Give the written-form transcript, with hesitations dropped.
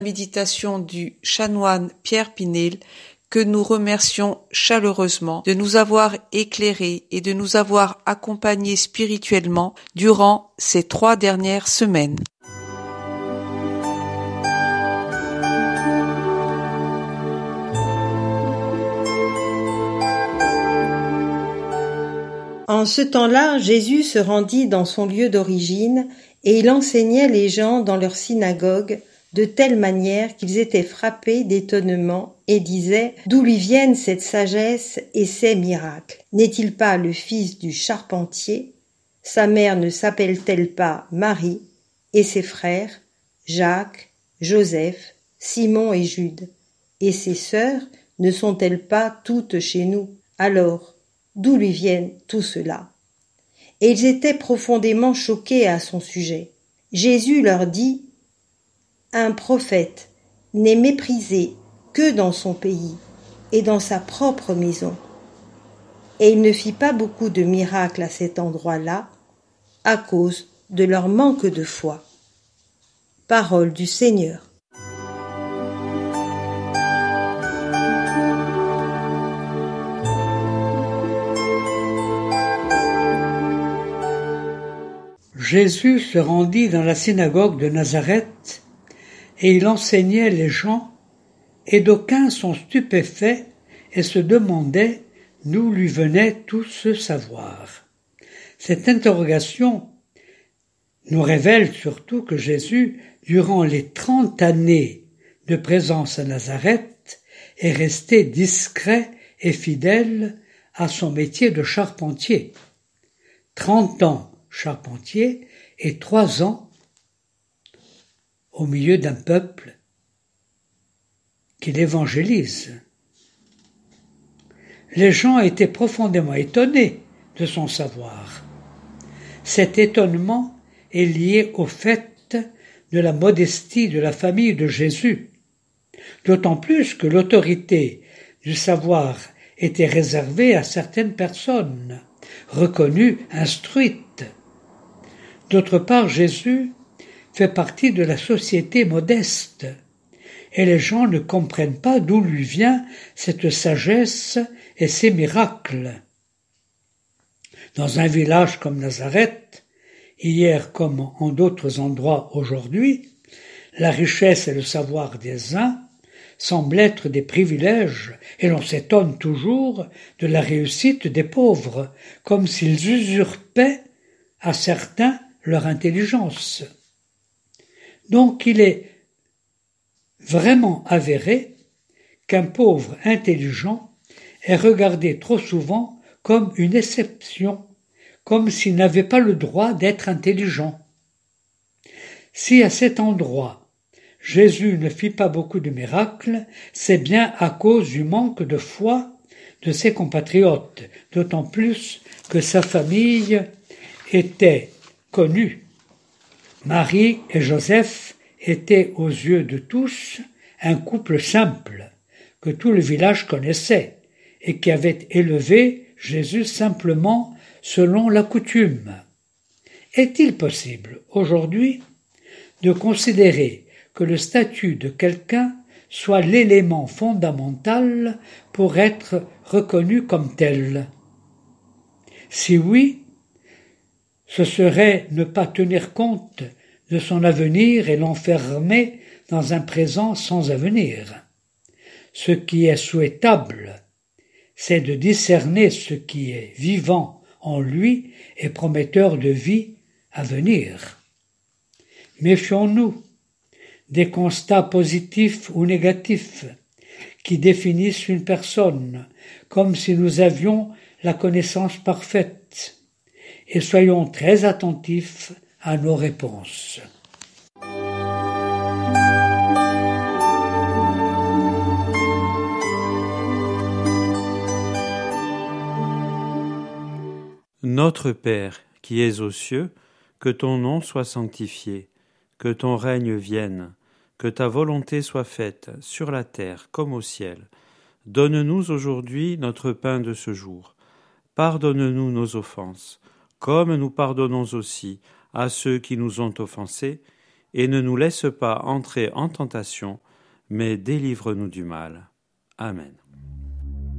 Méditation du chanoine Pierre Pinel, que nous remercions chaleureusement de nous avoir éclairés et de nous avoir accompagnés spirituellement durant ces 3 dernières semaines. En ce temps-là, Jésus se rendit dans son lieu d'origine et il enseignait les gens dans leur synagogue de telle manière qu'ils étaient frappés d'étonnement et disaient « D'où lui viennent cette sagesse et ces miracles? N'est-il pas le fils du charpentier? Sa mère ne s'appelle-t-elle pas Marie? Et ses frères, Jacques, Joseph, Simon et Jude? Et ses sœurs ne sont-elles pas toutes chez nous? Alors, d'où lui viennent tout cela ?» Et ils étaient profondément choqués à son sujet. Jésus leur dit « Un prophète n'est méprisé que dans son pays et dans sa propre maison. » Et il ne fit pas beaucoup de miracles à cet endroit-là à cause de leur manque de foi. Parole du Seigneur. Jésus se rendit dans la synagogue de Nazareth et il enseignait les gens, et d'aucuns sont stupéfaits et se demandaient d'où lui venait tout ce savoir. Cette interrogation nous révèle surtout que Jésus, durant les 30 années de présence à Nazareth, est resté discret et fidèle à son métier de charpentier. 30 ans charpentier et 3 ans au milieu d'un peuple qu'il évangélise. Les gens étaient profondément étonnés de son savoir. Cet étonnement est lié au fait de la modestie de la famille de Jésus, d'autant plus que l'autorité du savoir était réservée à certaines personnes, reconnues, instruites. D'autre part, Jésus fait partie de la société modeste, et les gens ne comprennent pas d'où lui vient cette sagesse et ces miracles. Dans un village comme Nazareth, hier comme en d'autres endroits aujourd'hui, la richesse et le savoir des uns semblent être des privilèges, et l'on s'étonne toujours de la réussite des pauvres, comme s'ils usurpaient à certains leur intelligence. Donc il est vraiment avéré qu'un pauvre intelligent est regardé trop souvent comme une exception, comme s'il n'avait pas le droit d'être intelligent. Si à cet endroit Jésus ne fit pas beaucoup de miracles, c'est bien à cause du manque de foi de ses compatriotes, d'autant plus que sa famille était connue. Marie et Joseph étaient aux yeux de tous un couple simple que tout le village connaissait et qui avait élevé Jésus simplement selon la coutume. Est-il possible aujourd'hui de considérer que le statut de quelqu'un soit l'élément fondamental pour être reconnu comme tel? Si oui, ce serait ne pas tenir compte de son avenir et l'enfermer dans un présent sans avenir. Ce qui est souhaitable, c'est de discerner ce qui est vivant en lui et prometteur de vie à venir. Méfions-nous des constats positifs ou négatifs qui définissent une personne, comme si nous avions la connaissance parfaite, et soyons très attentifs à nos réponses. Notre Père, qui es aux cieux, que ton nom soit sanctifié, que ton règne vienne, que ta volonté soit faite sur la terre comme au ciel. Donne-nous aujourd'hui notre pain de ce jour. Pardonne-nous nos offenses, comme nous pardonnons aussi à ceux qui nous ont offensés, et ne nous laisse pas entrer en tentation, mais délivre-nous du mal. Amen.